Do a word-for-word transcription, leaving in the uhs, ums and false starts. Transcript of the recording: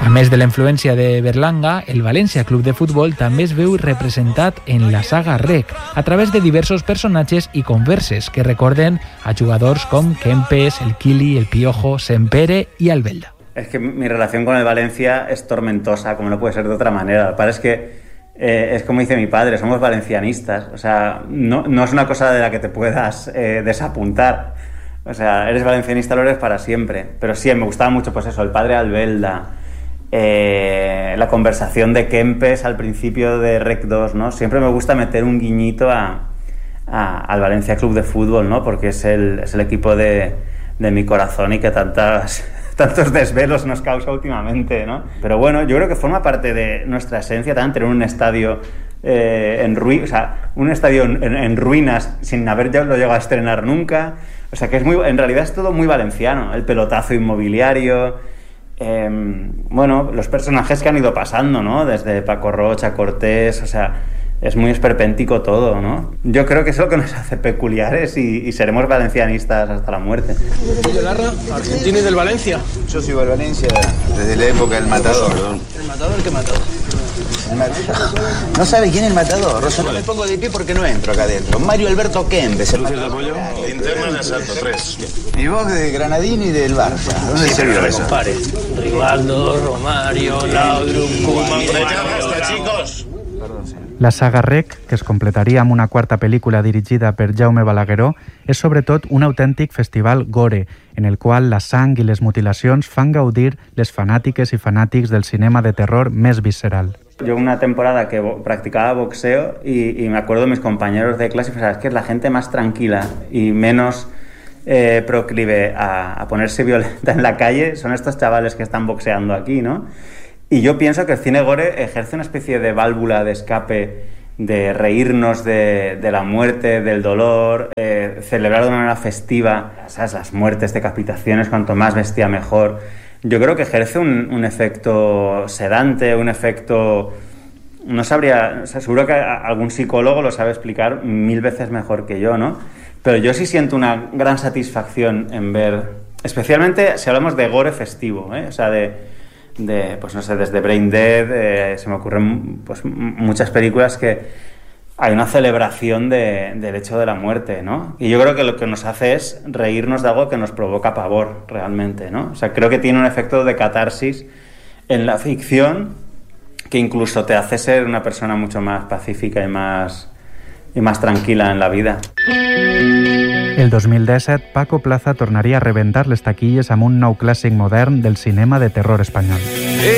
A més de la influència de Berlanga, el València Club de Futbol també es veu representat en la saga Rec a través de diversos personatges i converses que recorden a jugadors com Kempes, el Kili, el Piojo, Sempere y Albelda. Es que mi relación con el Valencia es tormentosa, como no puede ser de otra manera. Lo que pasa es que eh, es como dice mi padre, somos valencianistas. O sea, no, no es una cosa de la que te puedas eh, desapuntar. O sea, eres valencianista, lo eres para siempre. Pero sí, me gustaba mucho pues eso, el padre Albelda, eh, la conversación de Kempes al principio de Rec dos, ¿no? Siempre me gusta meter un guiñito a, a, al Valencia Club de Fútbol, ¿no? Porque es el, es el equipo de, de mi corazón y que tantas... tantos desvelos nos causa últimamente, ¿no? Pero bueno, yo creo que forma parte de nuestra esencia también tener un estadio eh, en ruinas, o sea, un estadio en, en ruinas sin haberlo llegado a estrenar nunca. O sea, que es muy, en realidad es todo muy valenciano. El pelotazo inmobiliario, eh, bueno, los personajes que han ido pasando, ¿no? Desde Paco Rocha, Cortés, o sea, es muy esperpéntico todo, ¿no? Yo creo que es lo que nos hace peculiares y, y seremos valencianistas hasta la muerte. ¿De Larra, argentino y del Valencia? Yo soy del Valencia desde la época del Matador. ¿El Matador? ¿Qué Matador? El Matador. ¿No sabe quién es el Matador? Rosa, no me pongo de pie porque no entro acá adentro. Mario Alberto Kempes. ¿Luces de apoyo? Linterna de asalto, tres. Y vos de Granadín y del Barça. ¿Dónde sí, se vio eso? Compare. Rivaldo, Romario, Laudrup, Koeman... ¡Hasta, chicos! La saga Rec, que es completaria amb una quarta pel·lícula dirigida per Jaume Balagueró, és sobretot un autèntic festival gore, en el qual la sang i les mutilacions fan gaudir les fanàtiques i fanàtics del cinema de terror més visceral. Yo una temporada que practicaba boxeo y, y me acuerdo de mis compañeros de clase, ¿sabes qué? Es la gente más tranquila y menos eh, proclive a, a ponerse violenta en la calle, son estos chavales que están boxeando aquí, ¿no? Y yo pienso que el cine gore ejerce una especie de válvula de escape, de reírnos de, de la muerte, del dolor, eh, celebrar de una manera festiva, ¿sabes? Las muertes, decapitaciones, cuanto más bestia mejor. Yo creo que ejerce un, un efecto sedante, un efecto... No sabría... O sea, seguro que algún psicólogo lo sabe explicar mil veces mejor que yo, ¿no? Pero yo sí siento una gran satisfacción en ver... Especialmente si hablamos de gore festivo, ¿eh? O sea, de... de, pues no sé, desde Brain Dead, eh, se me ocurren pues muchas películas que hay una celebración de, del hecho de la muerte, ¿no? Y yo creo que lo que nos hace es reírnos de algo que nos provoca pavor realmente, ¿no? O sea, creo que tiene un efecto de catarsis en la ficción que incluso te hace ser una persona mucho más pacífica y más, y más tranquila en la vida. El dos mil disset, Paco Plaza tornaria a rebentar les taquilles amb un nou clàssic modern del cinema de terror espanyol.